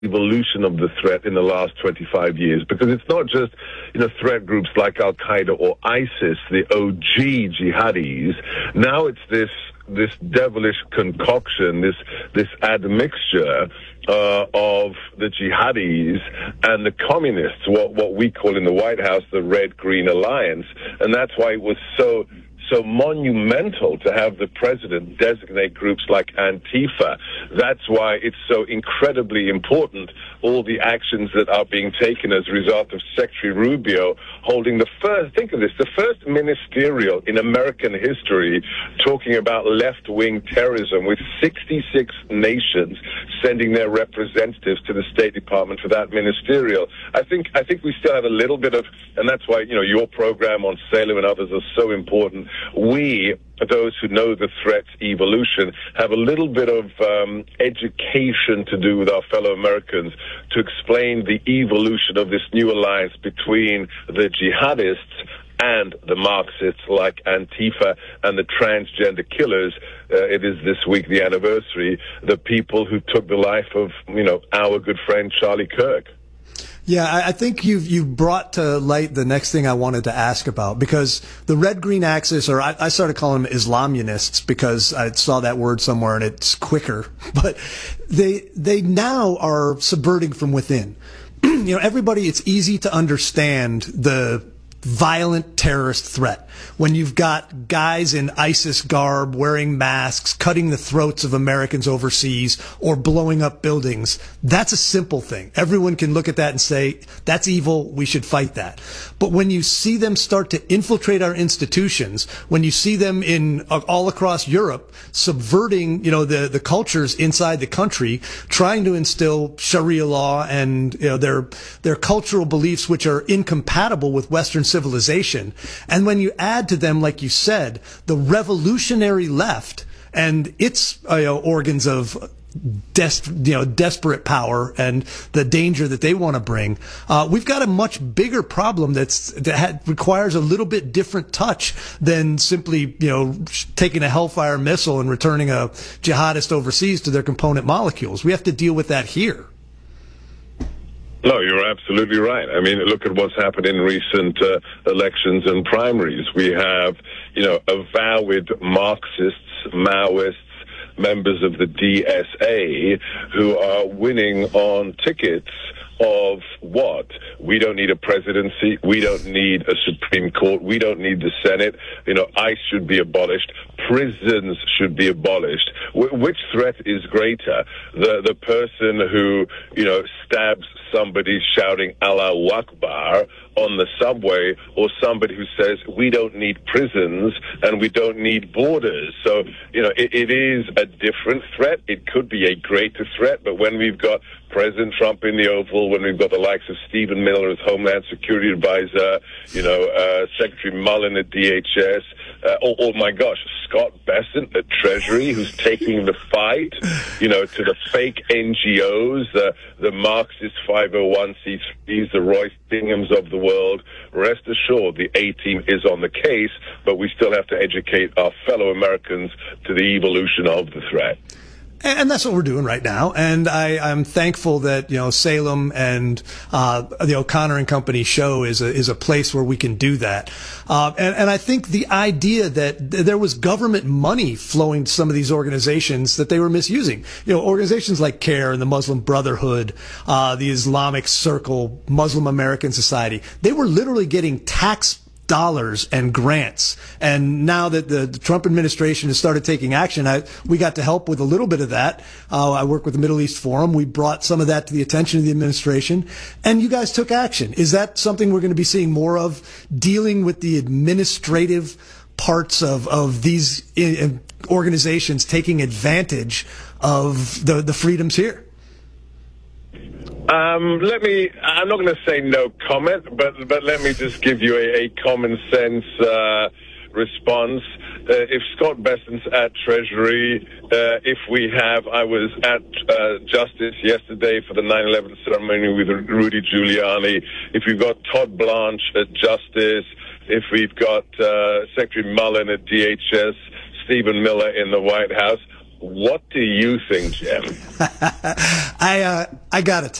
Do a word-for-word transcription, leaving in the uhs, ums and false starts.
evolution of the threat in the last twenty-five years, because it's not just, you know, threat groups like Al-Qaeda or ISIS, the O G jihadis. Now it's this this devilish concoction, this this admixture uh, of the jihadis and the communists, what what we call in the White House the Red-Green Alliance, and that's why it was so so monumental to have the president designate groups like Antifa. That's why it's so incredibly important, all the actions that are being taken as a result of Secretary Rubio holding the first, think of this, the first ministerial in American history talking about left-wing terrorism, with sixty-six nations sending their representatives to the State Department for that ministerial. I think I think we still have a little bit of, and that's why, you know, your program on Salem and others are so important. We, those who know the threat's evolution, have a little bit of um, education to do with our fellow Americans to explain the evolution of this new alliance between the jihadists and the Marxists like Antifa and the transgender killers. Uh, it is this week the anniversary, the people who took the life of, you know, our good friend Charlie Kirk. Yeah, I think you've you've brought to light the next thing I wanted to ask about, because the red-green axis, or I, I started calling them Islamunists because I saw that word somewhere and it's quicker, but they they now are subverting from within. You know, everybody, it's easy to understand the violent terrorist threat when you've got guys in ISIS garb wearing masks, cutting the throats of Americans overseas, or blowing up buildings. That's a simple thing. Everyone can look at that and say, that's evil, we should fight that. But when you see them start to infiltrate our institutions, when you see them in uh, all across Europe subverting, you know, the, the cultures inside the country, trying to instill Sharia law and, you know, their their cultural beliefs which are incompatible with Western civilization. And when you add to them, like you said, the revolutionary left and its uh, you know, organs of des- you know, desperate power and the danger that they want to bring, uh, we've got a much bigger problem that's that ha- requires a little bit different touch than simply, you know, taking a Hellfire missile and returning a jihadist overseas to their component molecules. We have to deal with that here. No, you're absolutely right. I mean, look at what's happened in recent uh, elections and primaries. We have, you know, avowed Marxists, Maoists, members of the D S A who are winning on tickets of what? We don't need a presidency. We don't need a Supreme Court. We don't need the Senate. You know, ICE should be abolished. Prisons should be abolished. Wh- which threat is greater? The the person who, you know, stabs somebody shouting Allahu Akbar on the subway, or somebody who says we don't need prisons and we don't need borders? So, you know, it, it is a different threat. It could be a greater threat, but when we've got President Trump in the Oval, when we've got the likes of Stephen Miller as Homeland Security Advisor, you know, uh, Secretary Mullen at D H S, uh, oh, oh my gosh, Scott Bessent at Treasury, who's taking the fight, you know, to the fake N G Os, the, the Marxist five oh one c threes, the Royce Binghams of the world. Rest assured, the A-team is on the case, but we still have to educate our fellow Americans to the evolution of the threat. And that's what we're doing right now. And I, I'm thankful that, you know, Salem and uh, the O'Connor and Company show is a, is a place where we can do that. Uh, and, and I think the idea that th- there was government money flowing to some of these organizations that they were misusing. You know, organizations like CARE and the Muslim Brotherhood, uh, the Islamic Circle, Muslim American Society, they were literally getting tax dollars and grants. And now that the, the Trump administration has started taking action, I, we got to help with a little bit of that. Uh, I work with the Middle East Forum. We brought some of that to the attention of the administration, and you guys took action. Is that something we're going to be seeing more of, dealing with the administrative parts of, of these in, organizations taking advantage of the, the freedoms here? Um, let me, I'm not going to say no comment, but, but let me just give you a, a common sense uh, response. Uh, if Scott Bessent's at Treasury, uh, if we have, I was at uh, Justice yesterday for the nine eleven ceremony with Rudy Giuliani, if we've got Todd Blanche at Justice, if we've got uh, Secretary Mullen at D H S, Stephen Miller in the White House, What do you think, Jim? I uh, I got to